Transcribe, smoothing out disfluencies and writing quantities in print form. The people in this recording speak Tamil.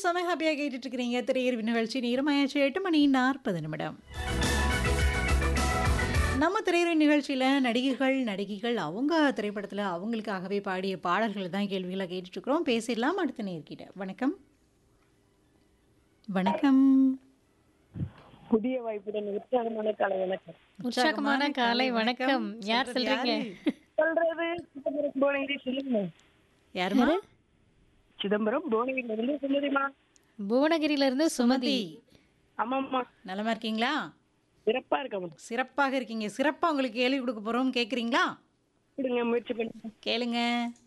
செம ஹாப்பியா கேட்டுட்டு இருக்கிறீங்க. திரையரங்கு நிகழ்ச்சி நேரமாயாச்சு 8:40 நம்ம திரையரங்கு நிகழ்ச்சியில நடிகர்கள் அவங்க திரைப்படத்துல அவங்களுக்காகவே பாடிய பாடல்கள் தான் கேள்விகளா கேட்டுட்டு இருக்கிறோம். பேசிடலாம் அடுத்த நேர்கிட்ட. வணக்கம். வணக்கம். புதிய வாய்ப்புடன் உற்சாகமான காலை வணக்கம். உற்சாகமான காலை வணக்கம். யார் சொல்றது சொல்றீங்க? யாரு? சொல்றது சிதம்பரம் புவனகிரி சொல்லுங்க. யாருமா? சிதம்பரம் புவனகிரில இருந்து சொல்லுதுமா. புவனகிரியில இருந்து சுமதி. ஆமாம்மா, நலமா இருக்கீங்களா? சிறப்பா இருக்கமா. சிறப்பாக இருக்கீங்க. சிறப்பா உங்களுக்கு கேள்வி கொடுக்க போறோம். கேக்குறீங்களா? கொடுங்க, முயற்சி பண்ணி. கேளுங்க.